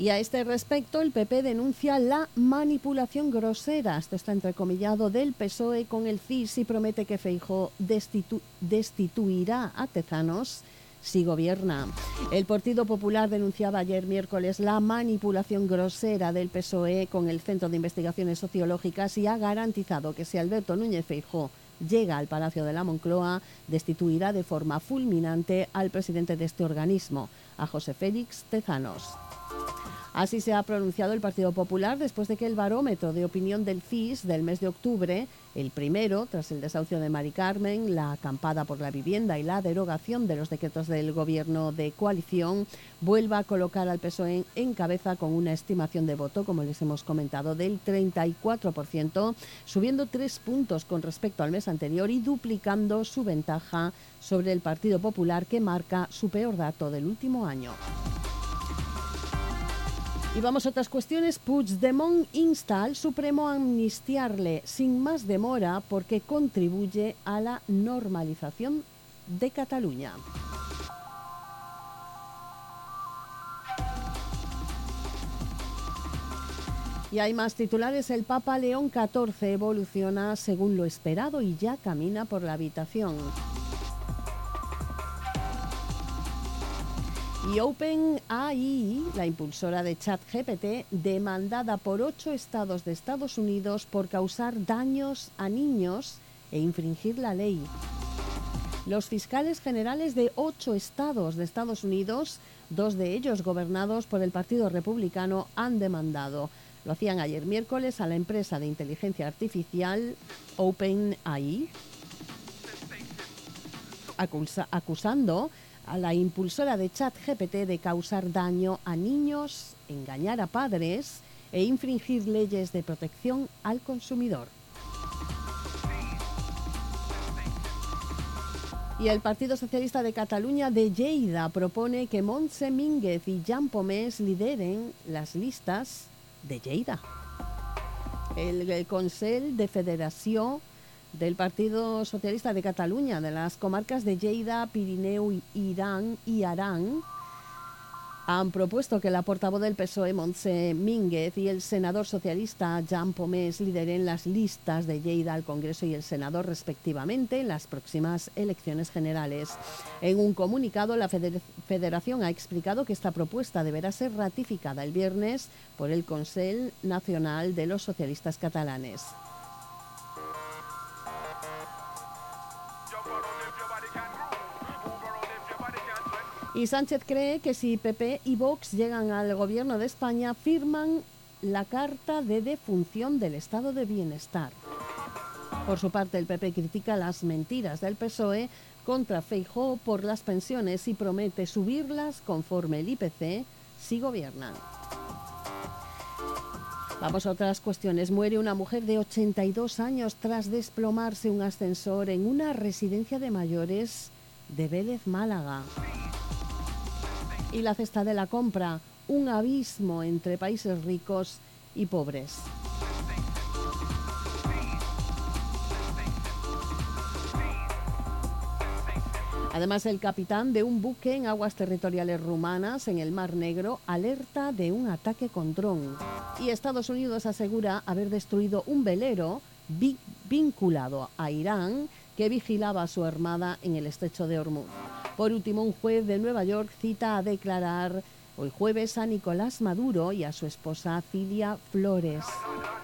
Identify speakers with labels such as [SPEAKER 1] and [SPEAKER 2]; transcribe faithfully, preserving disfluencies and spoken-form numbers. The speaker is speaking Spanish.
[SPEAKER 1] Y a este respecto, el P P denuncia la manipulación grosera, esto está entrecomillado, del P S O E con el C I S y promete que Feijóo destitu- destituirá a Tezanos si gobierna. El Partido Popular denunciaba ayer miércoles la manipulación grosera del P S O E con el Centro de Investigaciones Sociológicas y ha garantizado que si Alberto Núñez Feijóo llega al Palacio de la Moncloa, destituirá de forma fulminante al presidente de este organismo, a José Félix Tezanos. Así se ha pronunciado el Partido Popular después de que el barómetro de opinión del C I S del mes de octubre, el primero tras el desahucio de Mari Carmen, la acampada por la vivienda y la derogación de los decretos del gobierno de coalición, vuelva a colocar al P S O E en, en cabeza con una estimación de voto, como les hemos comentado, del treinta y cuatro por ciento, subiendo tres puntos con respecto al mes anterior y duplicando su ventaja sobre el Partido Popular, que marca su peor dato del último año. Y vamos a otras cuestiones. Puigdemont insta al Supremo a amnistiarle sin más demora porque contribuye a la normalización de Cataluña. Y hay más titulares. El Papa León catorce evoluciona según lo esperado y ya camina por la habitación. Y OpenAI, la impulsora de ChatGPT, demandada por ocho estados de Estados Unidos por causar daños a niños e infringir la ley. Los fiscales generales de ocho estados de Estados Unidos, dos de ellos gobernados por el Partido Republicano, han demandado. Lo hacían ayer miércoles a la empresa de inteligencia artificial OpenAI, acusa, acusando a la impulsora de ChatGPT de causar daño a niños, engañar a padres e infringir leyes de protección al consumidor. Y el Partido Socialista de Cataluña de Lleida propone que Montse Mínguez y Jan Pomés lideren las listas de Lleida. El, el Consell de Federació del Partido Socialista de Cataluña, de las comarcas de Lleida, Pirineu, Irán y Aran, han propuesto que la portavoz del P S O E, Montse Mínguez, y el senador socialista Jan Pomés lideren las listas de Lleida al Congreso y el Senado respectivamente en las próximas elecciones generales. En un comunicado, la Federación ha explicado que esta propuesta deberá ser ratificada el viernes por el Consell Nacional de los Socialistas Catalanes. Y Sánchez cree que si P P y Vox llegan al gobierno de España, firman la carta de defunción del estado de bienestar. Por su parte, el P P critica las mentiras del P S O E contra Feijóo por las pensiones y promete subirlas conforme el I P C si gobiernan. Vamos a otras cuestiones. Muere una mujer de ochenta y dos años tras desplomarse un ascensor en una residencia de mayores de Vélez, Málaga. Y la cesta de la compra, un abismo entre países ricos y pobres. Además, el capitán de un buque en aguas territoriales rumanas en el Mar Negro alerta de un ataque con dron. Y Estados Unidos asegura haber destruido un velero vi- vinculado a Irán que vigilaba a su armada en el estrecho de Hormuz. Por último, un juez de Nueva York cita a declarar hoy jueves a Nicolás Maduro y a su esposa Cilia Flores.